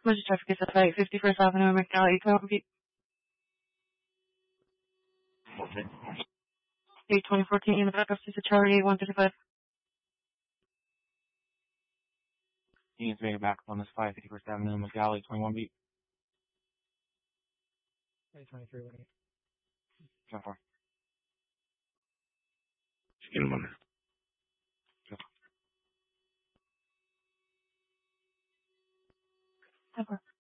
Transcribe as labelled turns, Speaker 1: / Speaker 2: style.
Speaker 1: Emergency traffic is at 51st Avenue, McNally, 12 feet. 82014 in the back of Charlie 155.
Speaker 2: Units make it back on this 51st Avenue, McGalley, 21 beat.
Speaker 3: 23, what do you?
Speaker 2: 24.
Speaker 4: Skin money.
Speaker 1: 24.